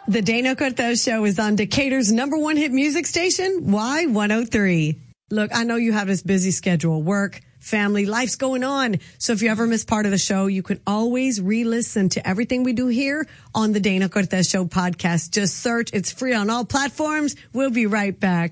The Dana Cortez Show is on Decatur's #1 hit music station, Y103. Look, I know you have this busy schedule, work, family, life's going on. So if you ever miss part of the show, you can always re-listen to everything we do here on the Dana Cortez Show podcast. Just search. It's free on all platforms. We'll be right back.